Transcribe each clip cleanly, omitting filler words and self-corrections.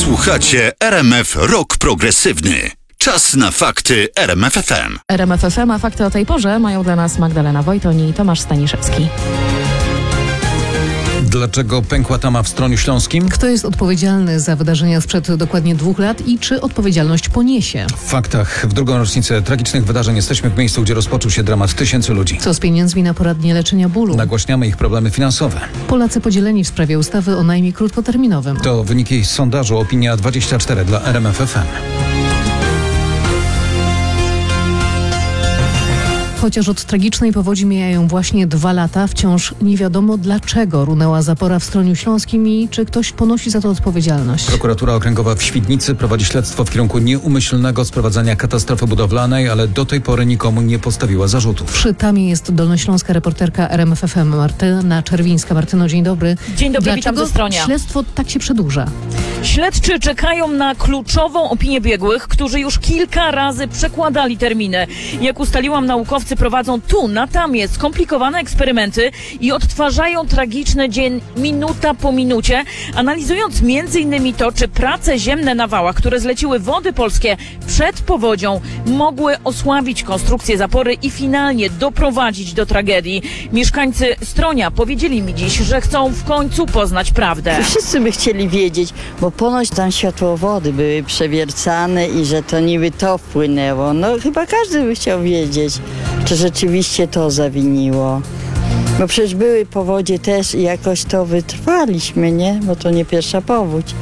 Słuchacie RMF Rock Progresywny. Czas na fakty RMF FM. RMF FM, a fakty o tej porze mają dla nas Magdalena Wojton i Tomasz Staniszewski. Dlaczego pękła tama w Stroniu Śląskim? Kto jest odpowiedzialny za wydarzenia sprzed dokładnie 2 lat i czy odpowiedzialność poniesie? W faktach w drugą rocznicę tragicznych wydarzeń jesteśmy w miejscu, gdzie rozpoczął się dramat tysięcy ludzi. Co z pieniędzmi na poradnie leczenia bólu? Nagłaśniamy ich problemy finansowe. Polacy podzieleni w sprawie ustawy o najmie krótkoterminowym. To wyniki sondażu Opinia24 dla RMF FM. Chociaż od tragicznej powodzi mijają właśnie 2 lata, wciąż nie wiadomo, dlaczego runęła zapora w Stroniu Śląskim i czy ktoś ponosi za to odpowiedzialność. Prokuratura Okręgowa w Świdnicy prowadzi śledztwo w kierunku nieumyślnego sprowadzania katastrofy budowlanej, ale do tej pory nikomu nie postawiła zarzutów. Przy tamie jest dolnośląska reporterka RMF FM Martyna Czerwińska. Martyno, dzień dobry. Dzień dobry, witam ze Stronia. Dlaczego śledztwo tak się przedłuża? Śledczy czekają na kluczową opinię biegłych, którzy już kilka razy przekładali terminy. Jak ustaliłam, naukowcy prowadzą tu, na tamie, skomplikowane eksperymenty i odtwarzają tragiczny dzień minuta po minucie, analizując m.in. to, czy prace ziemne na wałach, które zleciły Wody Polskie przed powodzią, mogły osłabić konstrukcję zapory i finalnie doprowadzić do tragedii. Mieszkańcy Stronia powiedzieli mi dziś, że chcą w końcu poznać prawdę. Wszyscy by chcieli wiedzieć, bo ponoć tam światłowody były przewiercane i że to niby to wpłynęło. No chyba każdy by chciał wiedzieć, czy rzeczywiście to zawiniło. No przecież były powodzie też i jakoś to wytrwaliśmy, nie? Bo to nie pierwsza powódź.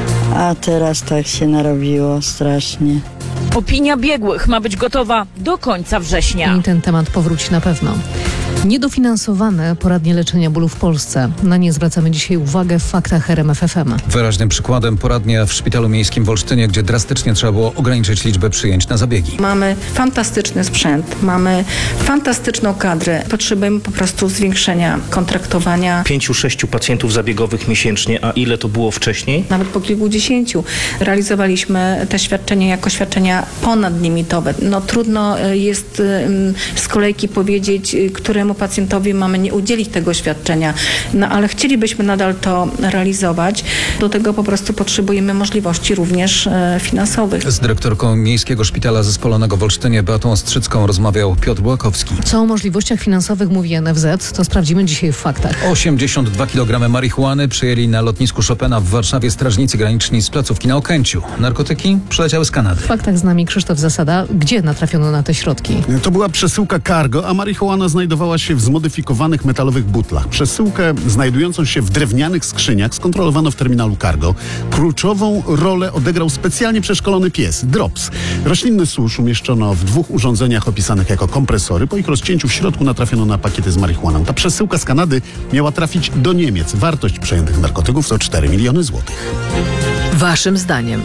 A teraz tak się narobiło strasznie. Opinia biegłych ma być gotowa do końca września. I ten temat powróci na pewno. Niedofinansowane poradnie leczenia bólu w Polsce. Na nie zwracamy dzisiaj uwagę w faktach RMF FM. Wyraźnym przykładem poradnia w Szpitalu Miejskim w Olsztynie, gdzie drastycznie trzeba było ograniczyć liczbę przyjęć na zabiegi. Mamy fantastyczny sprzęt, mamy fantastyczną kadrę. Potrzebujemy po prostu zwiększenia kontraktowania. 5-6 pacjentów zabiegowych miesięcznie, a ile to było wcześniej? Nawet po kilkudziesięciu realizowaliśmy te świadczenia jako świadczenia ponadlimitowe. No trudno jest z kolejki powiedzieć, któremu pacjentowi mamy nie udzielić tego świadczenia. No ale chcielibyśmy nadal to realizować. Do tego po prostu potrzebujemy możliwości również finansowych. Z dyrektorką Miejskiego Szpitala Zespolonego w Olsztynie Beatą Ostrzycką rozmawiał Piotr Błakowski. Co o możliwościach finansowych mówi NFZ, to sprawdzimy dzisiaj w faktach. 82 kg marihuany przyjęli na lotnisku Chopina w Warszawie strażnicy graniczni z placówki na Okęciu. Narkotyki przyleciały z Kanady. W faktach z nami Krzysztof Zasada. Gdzie natrafiono na te środki? To była przesyłka cargo, a marihuana znajdowała się w zmodyfikowanych metalowych butlach. Przesyłkę znajdującą się w drewnianych skrzyniach skontrolowano w terminalu cargo. Kluczową rolę odegrał specjalnie przeszkolony pies, Drops. Roślinny susz umieszczono w 2 urządzeniach opisanych jako kompresory. Po ich rozcięciu w środku natrafiono na pakiety z marihuaną. Ta przesyłka z Kanady miała trafić do Niemiec. Wartość przejętych narkotyków to 4 miliony złotych. Waszym zdaniem?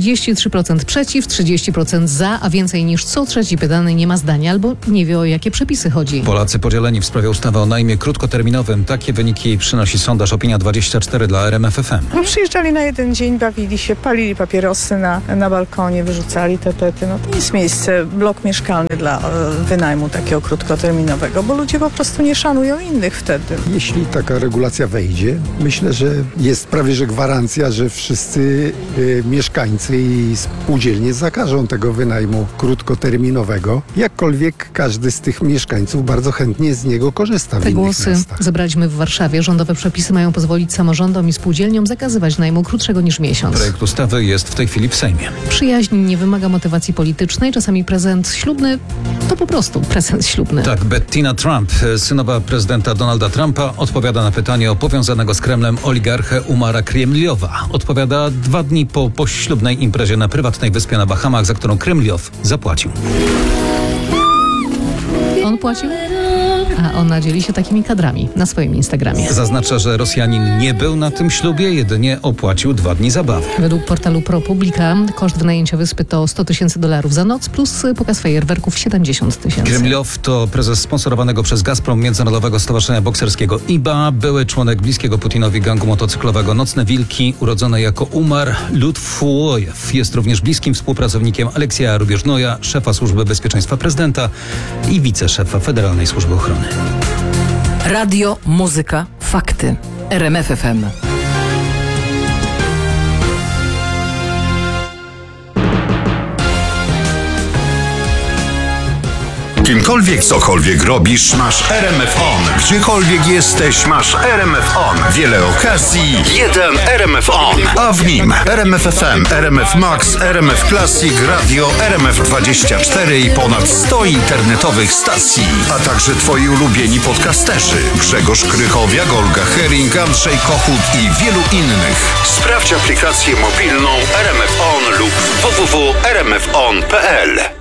33% przeciw, 30% za, a więcej niż co trzeci pytany nie ma zdania albo nie wie, o jakie przepisy chodzi. Polacy podzieleni w sprawie ustawy o najmie krótkoterminowym. Takie wyniki przynosi sondaż Opinia24 dla RMF FM. Przyjeżdżali na jeden dzień, bawili się, palili papierosy na balkonie, wyrzucali tapety. No to jest miejsce, blok mieszkalny dla wynajmu takiego krótkoterminowego, bo ludzie po prostu nie szanują innych wtedy. Jeśli taka regulacja wejdzie, myślę, że jest prawie że gwarancja, że wszyscy mieszkańcy i spółdzielnie zakażą tego wynajmu krótkoterminowego. Jakkolwiek każdy z tych mieszkańców bardzo chętnie z niego korzysta w Te innych głosy miastach. zebraliśmy w Warszawie. Rządowe przepisy mają pozwolić samorządom i spółdzielniom zakazywać najmu krótszego niż miesiąc. Projekt ustawy jest w tej chwili w Sejmie. Przyjaźń nie wymaga motywacji politycznej. Czasami prezent ślubny to po prostu prezent ślubny. Tak, Bettina Trump, synowa prezydenta Donalda Trumpa, odpowiada na pytanie o powiązanego z Kremlem oligarchę Umara Kremliowa. Odpowiada 2 dni po poślubnej imprezie na prywatnej wyspie na Bahamach, za którą Kremliow zapłacił. On płacił? A ona dzieli się takimi kadrami na swoim Instagramie. Zaznacza, że Rosjanin nie był na tym ślubie, jedynie opłacił 2 dni zabawy. Według portalu ProPublica koszt wynajęcia wyspy to $100 000 za noc plus pokaz fajerwerków 70 000. Kremliow to prezes sponsorowanego przez Gazprom Międzynarodowego Stowarzyszenia Bokserskiego IBA, były członek bliskiego Putinowi gangu motocyklowego Nocne Wilki, urodzony jako Umar Lutfuojew. Jest również bliskim współpracownikiem Aleksieja Rubieżnoja, szefa Służby Bezpieczeństwa Prezydenta i wiceszefa Federalnej Służby Ochrony. Radio, muzyka, fakty. RMF FM. Kimkolwiek, cokolwiek robisz, masz RMF On. Gdziekolwiek jesteś, masz RMF On. Wiele okazji, jeden RMF On. A w nim RMF FM, RMF Max, RMF Classic, Radio, RMF24 i ponad 100 internetowych stacji. A także twoi ulubieni podcasterzy. Grzegorz Krychowiak, Olga Hering, Andrzej Kochut i wielu innych. Sprawdź aplikację mobilną RMF On lub www.rmfon.pl.